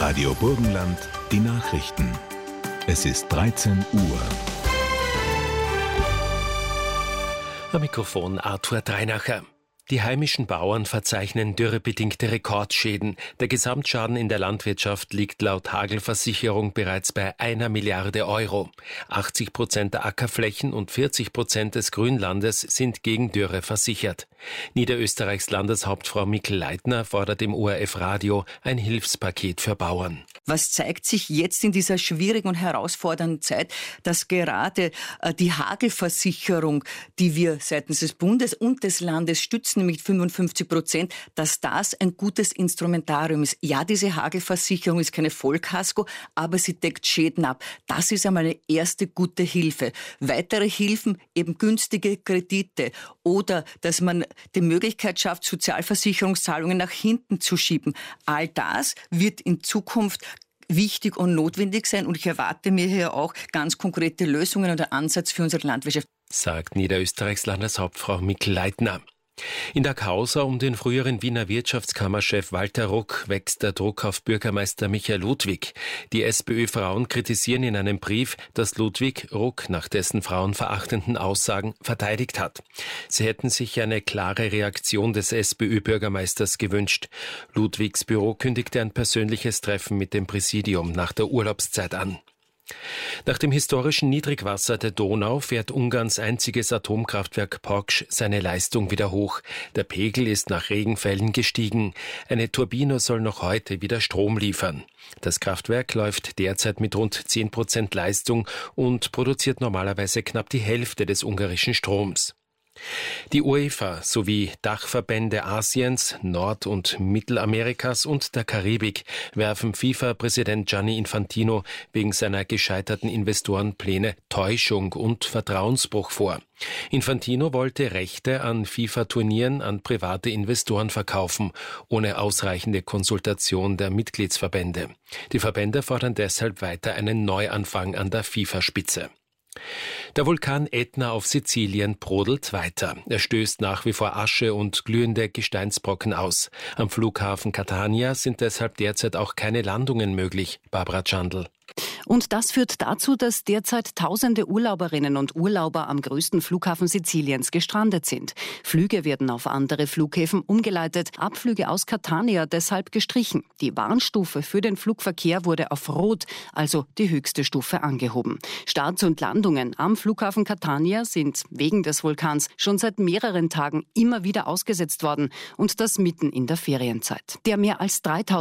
Radio Burgenland, die Nachrichten. Es ist 13 Uhr. Am Mikrofon Arthur Dreinacher. Die heimischen Bauern verzeichnen dürrebedingte Rekordschäden. Der Gesamtschaden in der Landwirtschaft liegt laut Hagelversicherung bereits bei 1 Milliarde Euro. 80% der Ackerflächen und 40% des Grünlandes sind gegen Dürre versichert. Niederösterreichs Landeshauptfrau Mikl-Leitner fordert im ORF-Radio ein Hilfspaket für Bauern. Was zeigt sich jetzt in dieser schwierigen und herausfordernden Zeit, dass gerade die Hagelversicherung, die wir seitens des Bundes und des Landes stützen, nämlich 55%, dass das ein gutes Instrumentarium ist. Ja, diese Hagelversicherung ist keine Vollkasko, aber sie deckt Schäden ab. Das ist einmal eine erste gute Hilfe. Weitere Hilfen, eben günstige Kredite oder dass man die Möglichkeit schafft, Sozialversicherungszahlungen nach hinten zu schieben. All das wird in Zukunft wichtig und notwendig sein und ich erwarte mir hier auch ganz konkrete Lösungen und einen Ansatz für unsere Landwirtschaft. Sagt Niederösterreichs Landeshauptfrau Mikl-Leitner. In der Causa um den früheren Wiener Wirtschaftskammerchef Walter Ruck wächst der Druck auf Bürgermeister Michael Ludwig. Die SPÖ-Frauen kritisieren in einem Brief, dass Ludwig Ruck nach dessen frauenverachtenden Aussagen verteidigt hat. Sie hätten sich eine klare Reaktion des SPÖ-Bürgermeisters gewünscht. Ludwigs Büro kündigte ein persönliches Treffen mit dem Präsidium nach der Urlaubszeit an. Nach dem historischen Niedrigwasser der Donau fährt Ungarns einziges Atomkraftwerk Paks seine Leistung wieder hoch. Der Pegel ist nach Regenfällen gestiegen. Eine Turbine soll noch heute wieder Strom liefern. Das Kraftwerk läuft derzeit mit rund 10% Leistung und produziert normalerweise knapp die Hälfte des ungarischen Stroms. Die UEFA sowie Dachverbände Asiens, Nord- und Mittelamerikas und der Karibik werfen FIFA-Präsident Gianni Infantino wegen seiner gescheiterten Investorenpläne Täuschung und Vertrauensbruch vor. Infantino wollte Rechte an FIFA-Turnieren an private Investoren verkaufen, ohne ausreichende Konsultation der Mitgliedsverbände. Die Verbände fordern deshalb weiter einen Neuanfang an der FIFA-Spitze. Der Vulkan Ätna auf Sizilien brodelt weiter. Er stößt nach wie vor Asche und glühende Gesteinsbrocken aus. Am Flughafen Catania sind deshalb derzeit auch keine Landungen möglich. Barbara Tschandl. Und das führt dazu, dass derzeit tausende Urlauberinnen und Urlauber am größten Flughafen Siziliens gestrandet sind. Flüge werden auf andere Flughäfen umgeleitet, Abflüge aus Catania deshalb gestrichen. Die Warnstufe für den Flugverkehr wurde auf Rot, also die höchste Stufe, angehoben. Starts und Landungen am Flughafen Catania sind wegen des Vulkans schon seit mehreren Tagen immer wieder ausgesetzt worden und das mitten in der Ferienzeit. Der mehr als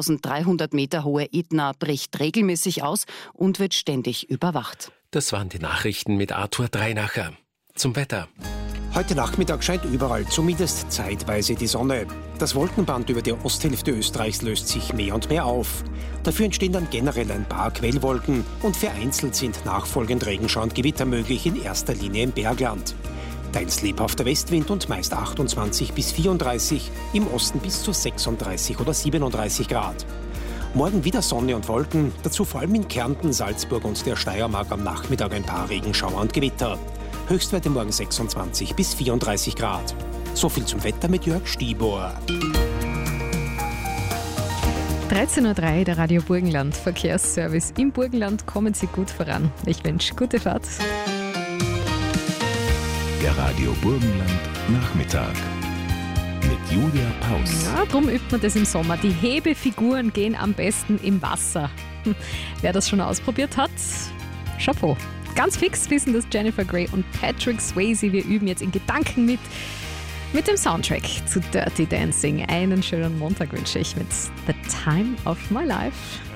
3300 Meter hohe Ätna bricht regelmäßig aus und wird ständig überwacht. Das waren die Nachrichten mit Arthur Dreinacher. Zum Wetter. Heute Nachmittag scheint überall zumindest zeitweise die Sonne. Das Wolkenband über der Osthälfte Österreichs löst sich mehr und mehr auf. Dafür entstehen dann generell ein paar Quellwolken und vereinzelt sind nachfolgend Regenschauer und Gewitter möglich, in erster Linie im Bergland. Teils lebhafter Westwind und meist 28 bis 34, im Osten bis zu 36 oder 37 Grad. Morgen wieder Sonne und Wolken, dazu vor allem in Kärnten, Salzburg und der Steiermark am Nachmittag ein paar Regenschauer und Gewitter. Höchstwerte morgen 26 bis 34 Grad. So viel zum Wetter mit Jörg Stibor. 13.03 Uhr, der Radio Burgenland Verkehrsservice. Im Burgenland kommen Sie gut voran. Ich wünsche gute Fahrt. Der Radio Burgenland Nachmittag. Mit Julia Paus. Ja, darum übt man das im Sommer. Die Hebefiguren gehen am besten im Wasser. Wer das schon ausprobiert hat, Chapeau. Ganz fix wissen das Jennifer Grey und Patrick Swayze. Wir üben jetzt in Gedanken mit dem Soundtrack zu Dirty Dancing. Einen schönen Montag wünsche ich mit The Time of My Life.